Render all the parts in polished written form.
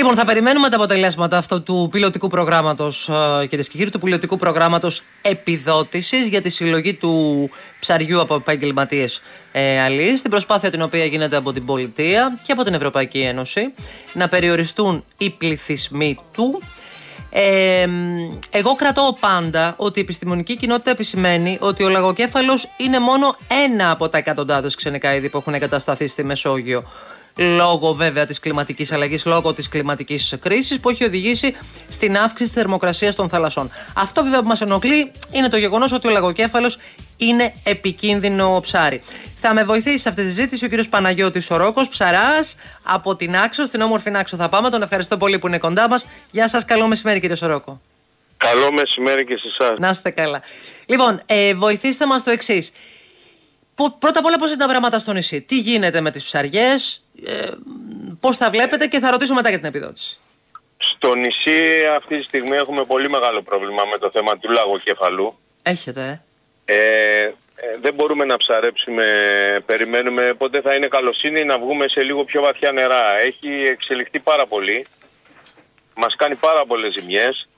Λοιπόν, θα περιμένουμε τα αποτελέσματα αυτού του πιλωτικού προγράμματος, κυρίες και κύριοι, του πιλωτικού προγράμματος επιδότησης για τη συλλογή του ψαριού από επαγγελματίες αλείς, στην προσπάθεια την οποία γίνεται από την Πολιτεία και από την Ευρωπαϊκή Ένωση να περιοριστούν οι πληθυσμοί του. Εγώ κρατώ πάντα ότι η επιστημονική κοινότητα επισημαίνει ότι ο λαγοκέφαλος είναι μόνο ένα από τα εκατοντάδες ξενικά είδη που έχουν εγκατασταθεί στη Μεσόγειο. Λόγω βέβαια της κλιματικής αλλαγής, λόγω της κλιματικής κρίσης που έχει οδηγήσει στην αύξηση της θερμοκρασίας των θαλασσών. Αυτό βέβαια που μας ενοχλεί είναι το γεγονός ότι ο λαγοκέφαλος είναι επικίνδυνο ψάρι. Θα με βοηθήσει σε αυτή τη συζήτηση ο κύριος Παναγιώτης Σορόκος, ψαράς από την Άξο, στην όμορφη Άξο θα πάμε. Τον ευχαριστώ πολύ που είναι κοντά μας. Γεια σας, καλό μεσημέρι κύριε Σορόκο. Καλό μεσημέρι και σε εσάς. Να είστε καλά. Λοιπόν, βοηθήστε μας το εξής. Πρώτα απ' όλα, πώς είναι τα πράγματα στο νησί, τι γίνεται με τις ψαριές, πώς τα βλέπετε, και θα ρωτήσω μετά για την επιδότηση. Στο νησί αυτή τη στιγμή έχουμε πολύ μεγάλο πρόβλημα με το θέμα του λαγοκεφαλού. Έχετε, δεν μπορούμε να ψαρέψουμε, περιμένουμε πότε θα είναι καλοσύνη να βγούμε σε λίγο πιο βαθιά νερά. Έχει εξελιχθεί πάρα πολύ, μας κάνει πάρα πολλές ζημιές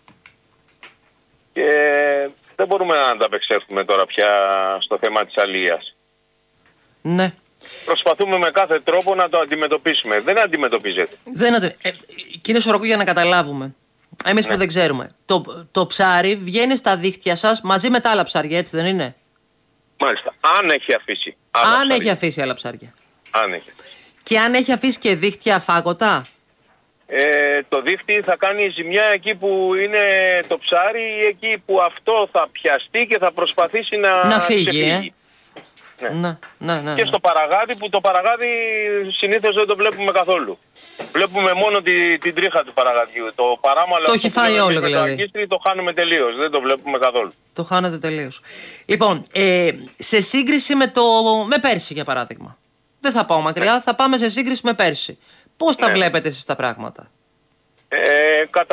και δεν μπορούμε να ανταπεξέλθουμε τώρα πια στο θέμα της αλίας. Ναι. Προσπαθούμε με κάθε τρόπο να το αντιμετωπίσουμε. Δεν αντιμετωπίζεται. Κύριε Σορόκο, για να καταλάβουμε, εμείς που δεν ξέρουμε, το ψάρι βγαίνει στα δίχτυα σας μαζί με τα άλλα ψάρια, έτσι δεν είναι? Μάλιστα. Αν έχει αφήσει άλλα ψάρια. Έχει αφήσει άλλα ψάρια. Αν έχει. Και αν έχει αφήσει και δίχτυα αφάγωτα. Το δίχτυ θα κάνει ζημιά εκεί που είναι το ψάρι ή εκεί που αυτό θα πιαστεί και θα προσπαθήσει να φύγει. Ναι. Και στο παραγάδι, που το παραγάδι συνήθως δεν το βλέπουμε καθόλου. Βλέπουμε μόνο την τρίχα του παραγαδιού. Το παράμαλο το έχει φάει όλο δηλαδή. Το αγκίστρι το χάνουμε τελείως. Δεν το βλέπουμε καθόλου. Το χάνετε τελείως. Λοιπόν, σε σύγκριση με πέρσι για παράδειγμα. Δεν θα πάω μακριά, θα πάμε σε σύγκριση με πέρσι. Πώς τα βλέπετε εσείς τα πράγματα? Κατά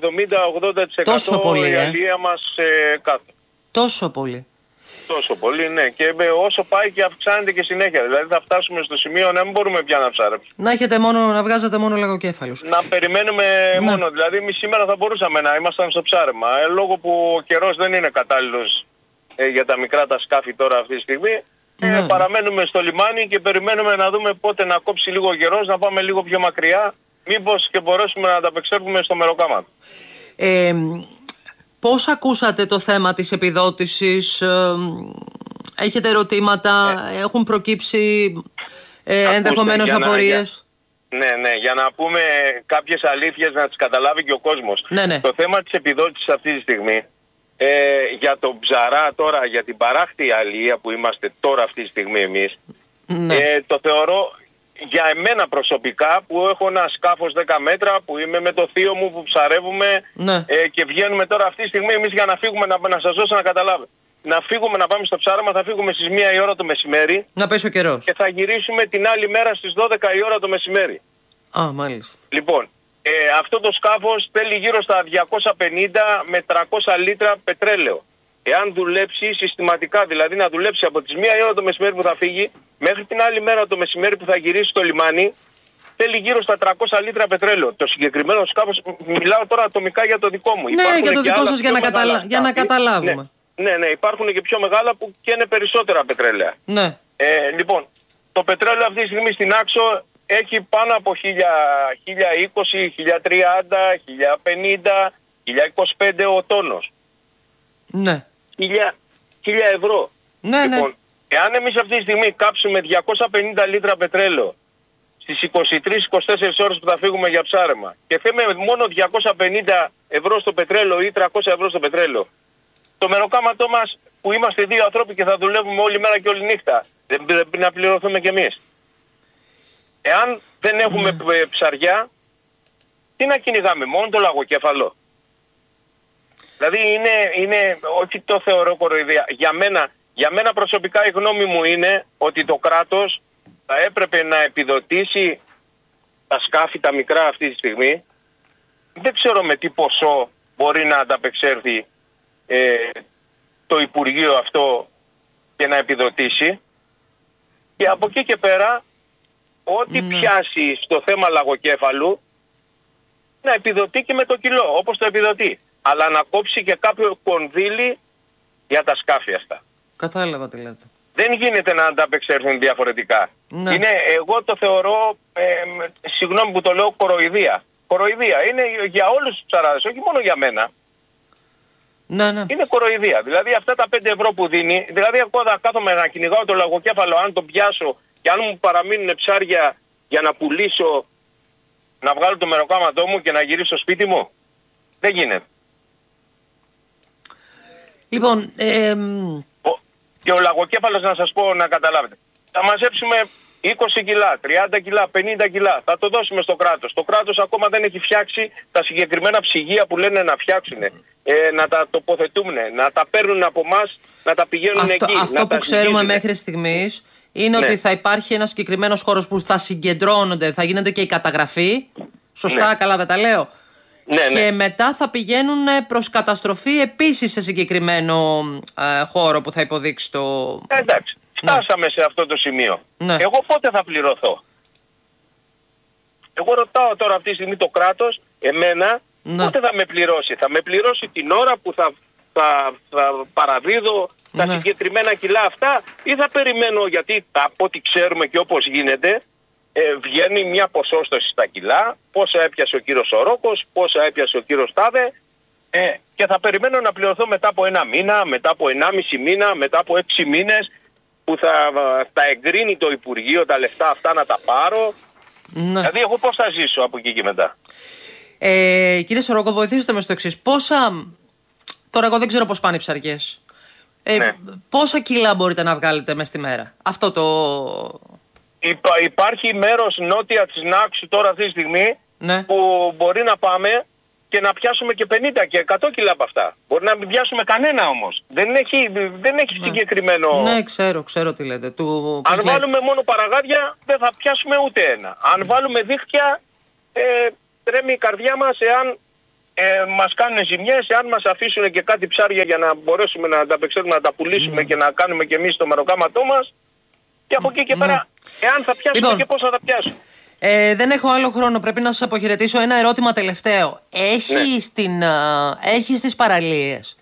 70-80% η αλία μας κάτω. Τόσο πολύ? Τόσο πολύ, ναι. Και όσο πάει και αυξάνεται και συνέχεια. Δηλαδή θα φτάσουμε στο σημείο να μην μπορούμε πια να ψάρεψουμε. Να βγάζετε μόνο λαγοκέφαλους. Να περιμένουμε μόνο. Δηλαδή εμείς σήμερα θα μπορούσαμε να ήμασταν στο ψάρεμα. Λόγω που ο καιρός δεν είναι κατάλληλος για τα μικρά τα σκάφη τώρα αυτή τη στιγμή. Παραμένουμε στο λιμάνι και περιμένουμε να δούμε πότε να κόψει λίγο ο καιρός, να πάμε λίγο πιο μακριά. Μήπως και μπορέσουμε να ανταπεξέλθουμε στο μεροκάματο. Πώς ακούσατε το θέμα της επιδότησης, έχετε ερωτήματα, έχουν προκύψει ενδεχομένως απορίες? Ναι, για να πούμε κάποιες αλήθειες να τις καταλάβει και ο κόσμος. Ναι. Το θέμα της επιδότησης αυτή τη στιγμή, για τον ψαρά τώρα, για την παράχτη αλία που είμαστε τώρα αυτή τη στιγμή εμείς, το θεωρώ για εμένα προσωπικά, που έχω ένα σκάφος 10 μέτρα, που είμαι με το θείο μου που ψαρεύουμε και βγαίνουμε τώρα αυτή τη στιγμή εμείς για να φύγουμε, να σας δώσω να καταλάβετε. Να φύγουμε να πάμε στο ψάραμα, θα φύγουμε στις 1 η ώρα το μεσημέρι. Να πέσει ο καιρός. Και θα γυρίσουμε την άλλη μέρα στις 12 η ώρα το μεσημέρι. Μάλιστα. Λοιπόν, αυτό το σκάφος θέλει γύρω στα 250 με 300 λίτρα πετρέλαιο. Εάν δουλέψει συστηματικά, δηλαδή να δουλέψει από τις 1 η ώρα το μεσημέρι που θα φύγει μέχρι την άλλη μέρα το μεσημέρι που θα γυρίσει στο λιμάνι, θέλει γύρω στα 300 λίτρα πετρέλαιο. Το συγκεκριμένο σκάφος, μιλάω τώρα ατομικά για το δικό μου. Ναι, για το δικό σας για να καταλάβουμε. Ναι, υπάρχουν και πιο μεγάλα που καίνε περισσότερα πετρέλαια. Ναι. Λοιπόν, το πετρέλαιο αυτή τη στιγμή στην Άξο έχει πάνω από 1020, 1030, 1050, 1025 ο τόνος. Ναι. 1000 ευρώ. Λοιπόν, εάν εμείς αυτή τη στιγμή κάψουμε 250 λίτρα πετρέλαιο στις 23-24 ώρες που θα φύγουμε για ψάρεμα και θέμε μόνο 250 ευρώ στο πετρέλαιο ή 300 ευρώ στο πετρέλαιο, το μεροκάματό μας που είμαστε 2 ανθρώποι και θα δουλεύουμε όλη μέρα και όλη νύχτα, δεν πρέπει να πληρωθούμε κι εμείς? Εάν δεν έχουμε ψαριά, τι να κυνηγάμε? Μόνο το λαγοκέφαλο? Δηλαδή είναι όχι το θεωρώ κοροϊδία. Για μένα προσωπικά η γνώμη μου είναι ότι το κράτος θα έπρεπε να επιδοτήσει τα σκάφη τα μικρά αυτή τη στιγμή. Δεν ξέρω με τι ποσό μπορεί να ανταπεξέλθει το Υπουργείο αυτό και να επιδοτήσει. Και από εκεί και πέρα, ό,τι πιάσει στο θέμα λαγοκέφαλου, να επιδοτεί και με το κιλό, όπως το επιδοτεί. Αλλά να κόψει και κάποιο κονδύλι για τα σκάφη αυτά. Κατάλαβα τι λέτε. Δεν γίνεται να ανταπεξέλθουν διαφορετικά. Ναι. Εγώ το θεωρώ, συγγνώμη που το λέω, κοροϊδία. Κοροϊδία. Είναι για όλους τους ψαράδες, όχι μόνο για μένα. Ναι. Είναι κοροϊδία. Δηλαδή αυτά τα 5 ευρώ που δίνει, δηλαδή εγώ θα κάθομαι να κυνηγάω το λαγοκέφαλο, αν τον πιάσω και αν μου παραμείνουν ψάρια για να πουλήσω, να βγάλω το μεροκάματό μου και να γυρίσω στο σπίτι μου. Δεν γίνεται. Λοιπόν, και ο λαγοκέφαλος, να σας πω να καταλάβετε, θα μαζέψουμε 20 κιλά, 30 κιλά, 50 κιλά, θα το δώσουμε στο κράτος. Το κράτος ακόμα δεν έχει φτιάξει τα συγκεκριμένα ψυγεία που λένε να φτιάξουν, να τα τοποθετούν, να τα παίρνουν από εμάς, να τα πηγαίνουν εκεί. Αυτό που ξέρουμε μέχρι στιγμής είναι ότι θα υπάρχει ένας συγκεκριμένος χώρος που θα συγκεντρώνονται, θα γίνεται και η καταγραφή. Σωστά, καλά δεν τα λέω. Και μετά θα πηγαίνουν προς καταστροφή επίσης σε συγκεκριμένο χώρο που θα υποδείξει το... Εντάξει, φτάσαμε σε αυτό το σημείο. Εγώ πότε θα πληρωθώ? Εγώ ρωτάω τώρα αυτή τη στιγμή το κράτος, εμένα, πότε θα με πληρώσει? Θα με πληρώσει την ώρα που θα παραδίδω τα συγκεκριμένα κιλά αυτά, ή θα περιμένω, γιατί από ό,τι ξέρουμε και όπως γίνεται, βγαίνει μια ποσόστοση στα κιλά, πόσα έπιασε ο κύριος Σορόκος, πόσα έπιασε ο κύριος Τάδε, και θα περιμένω να πληρωθώ μετά από 1 μήνα, μετά από 1,5 μήνα, μετά από 6 μήνες που θα εγκρίνει το Υπουργείο τα λεφτά αυτά να τα πάρω. Δηλαδή εγώ πώς θα ζήσω από εκεί και μετά? Κύριε Σορόκο, βοηθήστε με στο εξής. Πόσα... Τώρα εγώ δεν ξέρω πώς πάνε οι ψαριές. Πόσα κιλά μπορείτε να βγάλετε μες τη μέρα? Αυτό το... Υπάρχει μέρος νότια της Νάξου τώρα αυτή τη στιγμή που μπορεί να πάμε και να πιάσουμε και 50 και 100 κιλά από αυτά. Μπορεί να μην πιάσουμε κανένα όμως. Δεν έχει συγκεκριμένο... Ναι, ξέρω τι λέτε. Αν βάλουμε μόνο παραγάδια δεν θα πιάσουμε ούτε ένα. Αν βάλουμε δίχτυα τρέμει η καρδιά μας εάν μας κάνουν ζημιές, εάν μας αφήσουν και κάτι ψάρια για να μπορέσουμε να τα απεξέλθουμε, να τα πουλήσουμε και να κάνουμε και εμείς το μεροκάματό μας. Και από εκεί και πέρα, εάν θα πιάσουμε και πώς θα τα πιάσουμε. Δεν έχω άλλο χρόνο, πρέπει να σας αποχαιρετήσω. Ένα ερώτημα τελευταίο. Έχει στις παραλίες?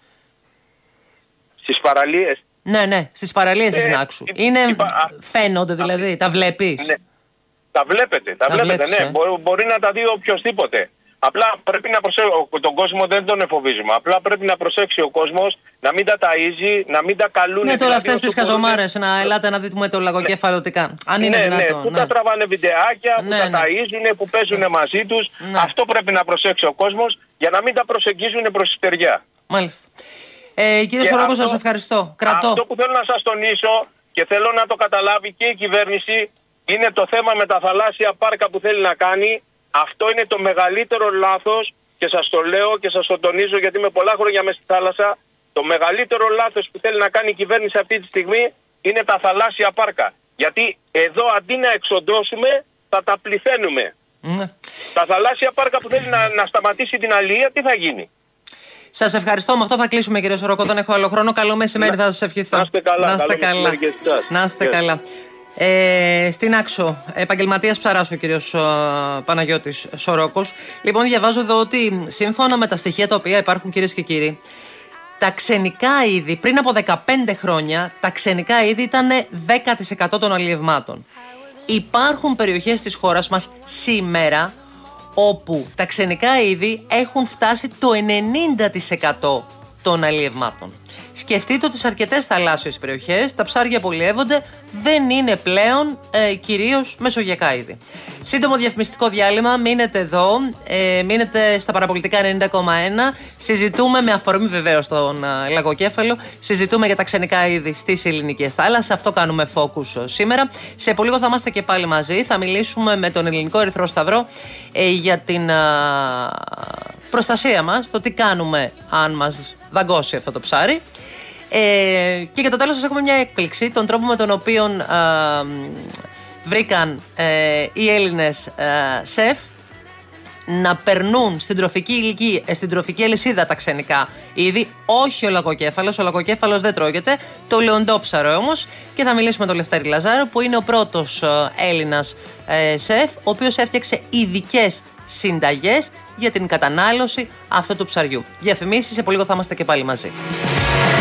Στις παραλίες? Ναι, στις παραλίες της Νάξου. Φαίνονται δηλαδή, τα βλέπεις? Ναι. Τα βλέπετε, ναι. Μπορεί να τα δει οποιοσδήποτε. Απλά πρέπει να προσέξει, τον κόσμο δεν τον εφοβίζουμε. Απλά πρέπει να προσέξει ο κόσμος να μην τα ταΐζει, να μην τα καλούν. Ναι, τώρα αυτές τις χαζομάρες, να ελάτε να δείτε το λαγοκέφαλο τι κάνουν. Αν είναι δυνατόν. Που τα τραβάνε βιντεάκια, που τα ταΐζουν, που παίζουν μαζί τους. Αυτό πρέπει να προσέξει ο κόσμος για να μην τα προσεγγίζουν προς τη στεριά. Μάλιστα. Κύριε Σορόκο, σας ευχαριστώ. Αυτό που θέλω να σας τονίσω και θέλω να το καταλάβει και η κυβέρνηση είναι το θέμα με τα θαλάσσια πάρκα που θέλει να κάνει. Αυτό είναι το μεγαλύτερο λάθος και σας το λέω και σας το τονίζω γιατί είμαι πολλά χρόνια μέσα στη θάλασσα. Το μεγαλύτερο λάθος που θέλει να κάνει η κυβέρνηση αυτή τη στιγμή είναι τα θαλάσσια πάρκα. Γιατί εδώ αντί να εξοντώσουμε θα τα πληθαίνουμε. Τα θαλάσσια πάρκα που θέλει να σταματήσει την αλληλεία, τι θα γίνει? Σας ευχαριστώ. Με αυτό θα κλείσουμε, κύριε Σορόκο. Δεν έχω άλλο χρόνο. Καλό μεσημέρι, θα σας ευχηθώ. Να είστε καλά. Να είστε καλά. Στην Άξο, επαγγελματίας ψαράς ο κύριος Παναγιώτης Σορόκος. Λοιπόν, διαβάζω εδώ ότι σύμφωνα με τα στοιχεία τα οποία υπάρχουν, κυρίες και κύριοι, τα ξενικά είδη πριν από 15 χρόνια, τα ξενικά είδη ήταν 10% των αλλιευμάτων. Υπάρχουν περιοχές της χώρας μας σήμερα όπου τα ξενικά είδη έχουν φτάσει το 90% των αλλιευμάτων. Σκεφτείτε ότι σε αρκετές θαλάσσιες περιοχές τα ψάρια που αλλιεύονται δεν είναι πλέον κυρίως μεσογειακά είδη. Σύντομο διαφημιστικό διάλειμμα, μείνετε εδώ, μείνετε στα παραπολιτικά 90,1. Συζητούμε με αφορμή βεβαίως τον λαγοκέφαλο, συζητούμε για τα ξενικά είδη στις ελληνικές θάλασσες. Αυτό κάνουμε focus σήμερα. Σε πολύ λίγο θα είμαστε και πάλι μαζί. Θα μιλήσουμε με τον Ελληνικό Ερυθρό Σταυρό για την προστασία μας, το τι κάνουμε αν μας δαγκώσει αυτό το ψάρι. Και για το τέλος σας έχουμε μια έκπληξη, τον τρόπο με τον οποίο βρήκαν οι Έλληνες σεφ να περνούν στην τροφική αλυσίδα τα ξενικά είδη. Όχι ο λαγοκέφαλος δεν τρώγεται, το λεοντόψαρο όμως. Και θα μιλήσουμε με τον Λευτέρη Λαζάρο που είναι ο πρώτος Έλληνας σεφ, ο οποίος έφτιαξε ειδικές συνταγές για την κατανάλωση αυτού του ψαριού. Διαφημίσεις, σε πολύ λίγο θα είμαστε και πάλι μαζί.